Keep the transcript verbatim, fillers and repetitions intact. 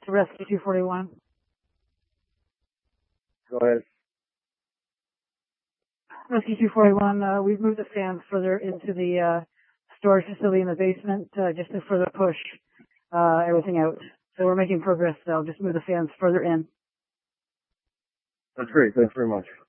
to Rescue two forty-one. Go ahead. Rescue two forty-one, uh, we've moved the fans further into the uh, storage facility in the basement uh, just to further push uh, everything out. So we're making progress, so I'll just move the fans further in. That's great. Thanks very much.